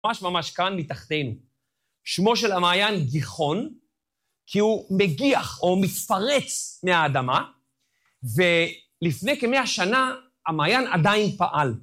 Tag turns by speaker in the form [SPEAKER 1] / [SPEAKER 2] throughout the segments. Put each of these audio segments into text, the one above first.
[SPEAKER 1] ממש ממש כאן מתחתנו. שמו של המעיין גיחון, כי הוא מגיח או מתפרץ מהאדמה, ולפני כ100 שנה המעיין עדיין פעל.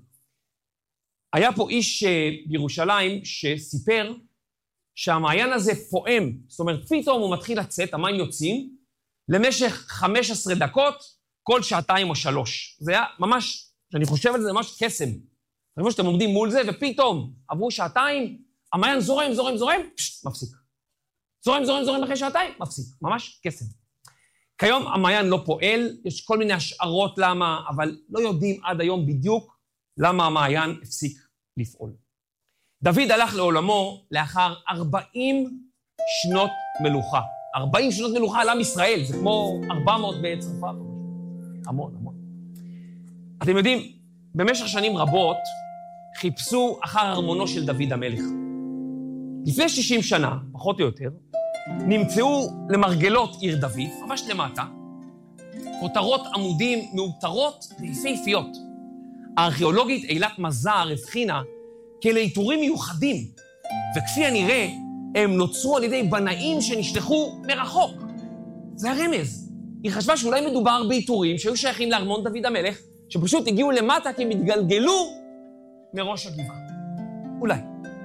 [SPEAKER 1] היה פה איש בירושלים שסיפר שהמעיין הזה פועם, זאת אומרת, פתאום הוא מתחיל לצאת, המים יוצאים, למשך 15 דקות, כל 2 או 3. זה היה ממש, שאני חושב על זה, ממש קסם. אני חושב שאתם עומדים מול זה, ופתאום עברו 2, המעיין זורם, מפסיק. זורם אחרי 2, מפסיק. ממש קסם. כיום המעיין לא פועל, יש כל מיני השערות למה, אבל לא יודעים עד היום בדיוק למה המעיין הפסיק לפעול. דוד הלך לעולמו לאחר 40 שנות מלוכה. 40 שנות מלוכה על עם ישראל, זה כמו 400 בצרפת. המון. אתם יודעים, במשך שנים רבות חיפשו אחר ארמונו של דוד המלך. לפני 60 שנה, פחות או יותר, נמצאו למרגלות עיר דוד, ממש למטה, כותרות עמודים מאותרות ויפהפיות. הארכיאולוגית אילת מזר הבחינה כלעיטורים מיוחדים, וכפי הנראה, הם נוצרו על ידי בנאים שנשלחו מרחוק. זה הרמז. היא חשבה שאולי מדובר בעיטורים שהיו שייכים לארמון דוד המלך, שפשוט הגיעו למטה כי הם התגלגלו מראש הגבעה. אולי.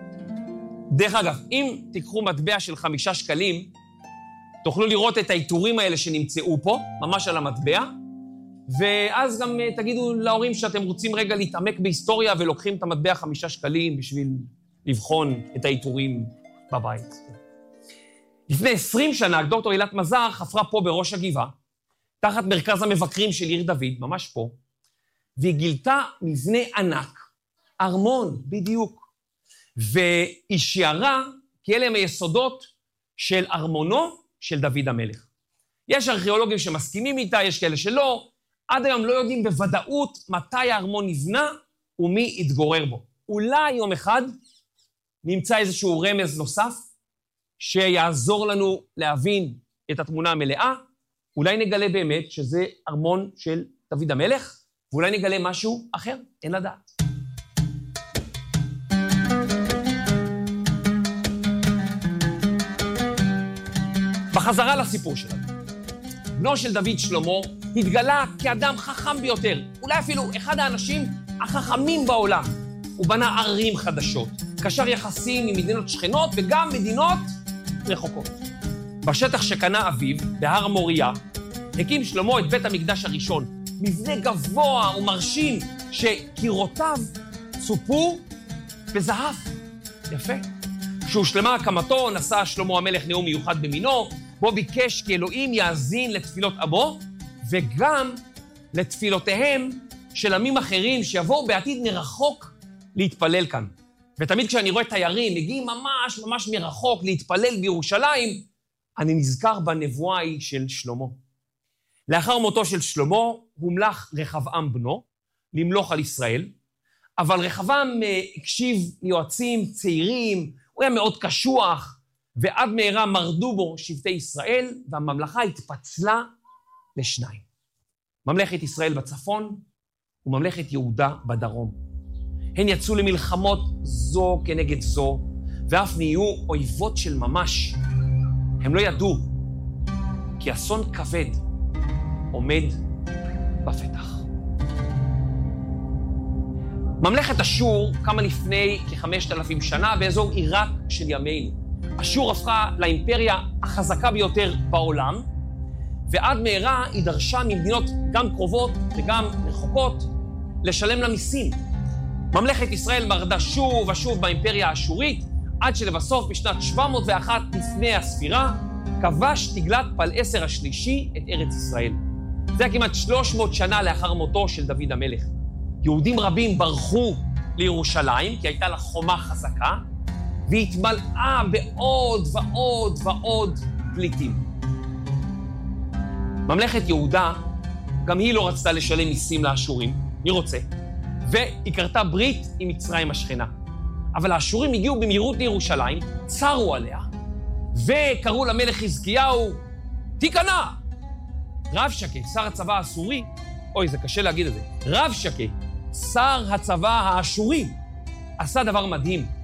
[SPEAKER 1] דרך אגב, אם תיקחו מטבע של 5 שקלים, תוכלו לראות את העיטורים האלה שנמצאו פה, ממש על המטבע, ואז גם תגידו להורים שאתם רוצים רגע להתעמק בהיסטוריה ולוקחים את המטבע 5 שקלים בשביל לבחון את העיטורים בבית. לפני 20 שנה, דוקטור אילת מזר חפרה פה בראש הגבעה, תחת מרכז המבקרים של עיר דוד, ממש פה, והיא גילתה מבנה ענק, ארמון בדיוק, והיא שיערה כי אלה הם היסודות של ארמונו של דוד המלך. יש ארכיאולוגים שמסכימים איתה, יש כאלה שלא, עד היום לא יודעים בוודאות מתי הארמון נבנה ומי יתגורר בו. אולי יום אחד נמצא איזשהו רמז נוסף שיעזור לנו להבין את התמונה המלאה, אולי נגלה באמת שזה ארמון של דוד המלך, ואולי נגלה משהו אחר, אין לדעת. בחזרה לסיפור שלנו. בנו של דוד שלמה התגלה כאדם חכם ביותר, אולי אפילו אחד האנשים החכמים בעולם. הוא בנה ערים חדשות, קשר יחסים עם מדינות שכנות וגם מדינות רחוקות. בשטח שקנה אביו, בהר מוריה, הקים שלמה את בית המקדש הראשון, מבנה גבוה ומרשים שקירותיו צופו בזהב. יפה. כשהושלמה הקמתו, נשא שלמה המלך נאום מיוחד במינו, בו ביקש כי אלוהים יאזין לתפילות עמו, וגם לתפילותיהם של עמים אחרים שיבואו בעתיד מרחוק להתפלל כאן. ותמיד כשאני רואה תיירים מגיעים ממש מרחוק להתפלל בירושלים, אני נזכר בנבואה ההיא של שלמה. לאחר מותו של שלמה הומלך רחבעם בנו למלוך על ישראל, אבל רחבעם הקשיב ליועצים צעירים, הוא היה מאוד קשוח, ועד מהרה מרדו בו שבטי ישראל, והממלכה התפצלה לשניים. ממלכת ישראל בצפון וממלכת יהודה בדרום. הן יצאו למלחמות זו כנגד זו, ואף נהיו אויבות של ממש. הם לא ידעו, כי אסון כבד עומד בפתח. ממלכת אשור קמה לפני כ5,000 שנה באזור עיראק של ימינו. אשור הפכה לאימפריה החזקה ביותר בעולם, ועד מהרה היא דרשה ממדינות גם קרובות וגם רחוקות לשלם לה מיסים. ממלכת ישראל מרדה שוב ושוב באימפריה האשורית, עד שלבסוף בשנת 701 לפני הספירה, כבש תגלת פלעשר השלישי את ארץ ישראל. זה היה כמעט 300 שנה לאחר מותו של דוד המלך. יהודים רבים ברחו לירושלים, כי הייתה לה חומה חזקה, והיא התמלאה בעוד פליטים. ממלכת יהודה, גם היא לא רצתה לשלם מיסים לאשורים, מי רוצה? והיא קרתה ברית עם מצרים השכנה. אבל האשורים הגיעו במהירות לירושלים, צרו עליה, וקראו למלך חזקיהו, תיכנע! רבשקה, שר הצבא האסורי, זה קשה להגיד את זה, רבשקה, שר הצבא האשורי, עשה דבר מדהים.